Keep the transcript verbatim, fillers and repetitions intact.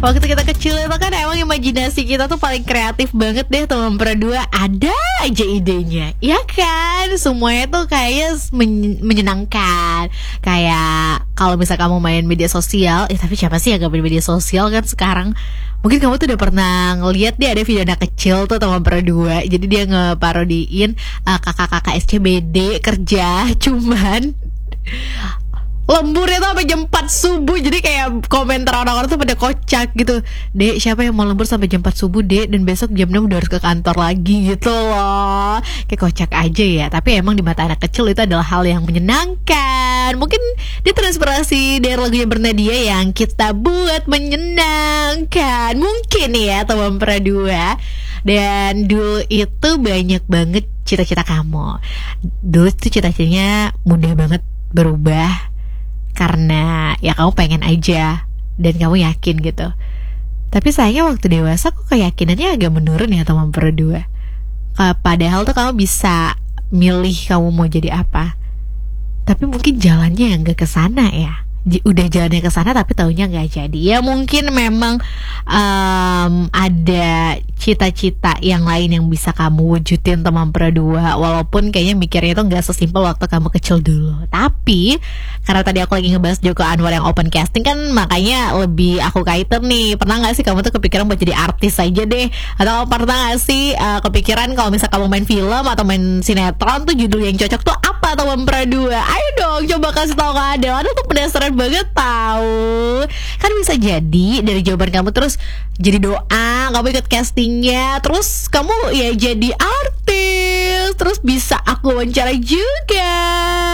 Waktu kita kecil itu kan emang imajinasi kita tuh paling kreatif banget deh teman berdua. Ada aja idenya, ya kan? Semuanya tuh kayaknya men- menyenangkan. Kayak kalau misal kamu main media sosial, ya tapi siapa sih yang gak main media sosial kan sekarang? Mungkin kamu tuh udah pernah ngeliat dia ada video anak kecil tuh teman berdua. Jadi dia ngeparodiin uh, kakak-kakak S C B D kerja, cuman lemburnya tuh sampai jam empat subuh. Jadi kayak komentar orang-orang tuh pada kocak gitu. Dek, siapa yang mau lembur sampai jam empat subuh, Dek? Dan besok jam enam udah harus ke kantor lagi gitu loh. Kayak kocak aja ya. Tapi emang di mata anak kecil itu adalah hal yang menyenangkan. Mungkin dia terinspirasi dari lagunya Bernadia yang kita buat menyenangkan. Mungkin ya teman Pradua. Dan dulu itu banyak banget cita-cita kamu. Dulu tuh cita-citanya mudah banget berubah karena ya kamu pengen aja dan kamu yakin gitu. Tapi sayangnya waktu dewasa kok keyakinannya agak menurun ya teman berdua. uh, Padahal tuh kamu bisa milih kamu mau jadi apa. Tapi mungkin jalannya yang gak kesana ya. J- Udah jalannya kesana tapi taunya gak jadi. Ya mungkin memang um, ada cita-cita yang lain yang bisa kamu wujudin teman berdua. Walaupun kayaknya mikirnya itu gak sesimpel waktu kamu kecil dulu. Tapi karena tadi aku lagi ngebahas Joko Anwar yang open casting kan, makanya lebih aku kaitan nih. Pernah gak sih kamu tuh kepikiran buat jadi artis aja deh? Atau pernah gak sih uh, kepikiran kalau misal kamu main film atau main sinetron tuh judul yang cocok tuh apa teman berdua? Ayo dong coba kasih tahu ke Adel. Adel tuh penasaran banget tahu. Kan bisa jadi dari jawaban kamu terus jadi doa, kamu ikut castingnya, terus kamu ya jadi artis, terus bisa aku wawancara juga.